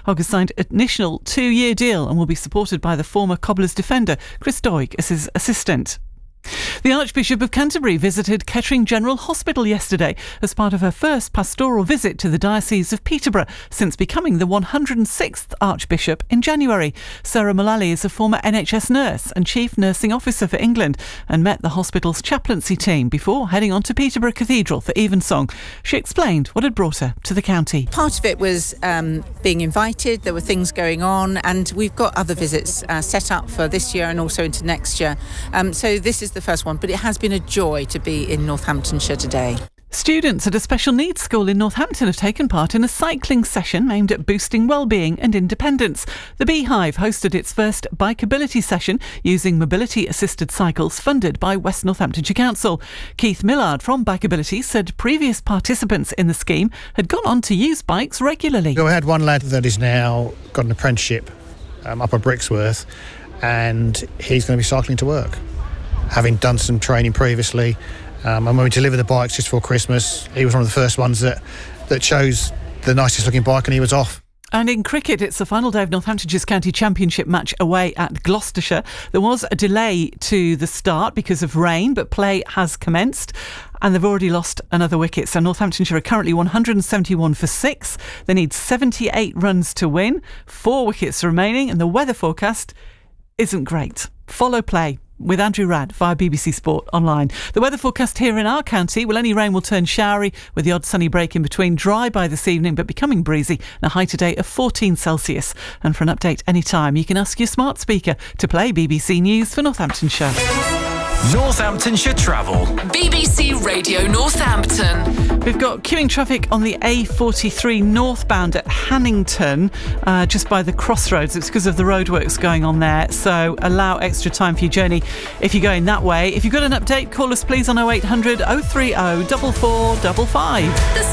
Hogg has signed an initial 2-year deal and will be supported by the former Cobblers defender Chris Doig as his assistant. The Archbishop of Canterbury visited Kettering General Hospital yesterday as part of her first pastoral visit to the Diocese of Peterborough since becoming the 106th Archbishop in January. Sarah Mullally is a former NHS nurse and Chief Nursing Officer for England and met the hospital's chaplaincy team before heading on to Peterborough Cathedral for Evensong. She explained what had brought her to the county. Part of it was being invited. There were things going on, and we've got other visits set up for this year and also into next year. So this is the first one, but it has been a joy to be in Northamptonshire today. Students at a special needs school in Northampton have taken part in a cycling session aimed at boosting well-being and independence. The Beehive hosted its first bikeability session using mobility-assisted cycles funded by West Northamptonshire Council. Keith Millard from Bikeability said previous participants in the scheme had gone on to use bikes regularly. We had one lad that is now got an apprenticeship up at Brixworth, and he's going to be cycling to work, having done some training previously. And when we delivered the bikes just before Christmas, he was one of the first ones that chose the nicest looking bike, and he was off. And in cricket, it's the final day of Northamptonshire's County Championship match away at Gloucestershire. There was a delay to the start because of rain, but play has commenced and they've already lost another wicket. So Northamptonshire are currently 171 for 6. They need 78 runs to win. 4 wickets remaining, and the weather forecast isn't great. Follow play with Andrew Radd via BBC Sport Online. The weather forecast here in our county, any rain will turn showery with the odd sunny break in between. Dry by this evening but becoming breezy, and a high today of 14 Celsius. And for an update anytime, you can ask your smart speaker to play BBC News for Northamptonshire. Northamptonshire Travel. BBC Radio Northampton. We've got queuing traffic on the A43 northbound at Hannington, just by the crossroads. It's because of the roadworks going on there, so allow extra time for your journey if you're going that way. If you've got an update, call us please on 0800 030 4455.